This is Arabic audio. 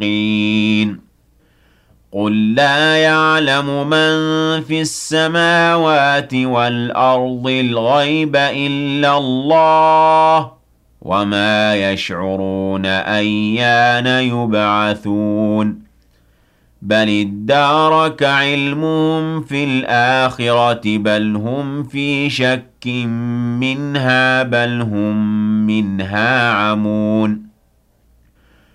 المتقين قل لا يعلم من في السماوات والأرض الغيب إلا الله وما يشعرون أيان يبعثون بل ادارك علمهم في الآخرة بل هم في شك منها بل هم منها عمون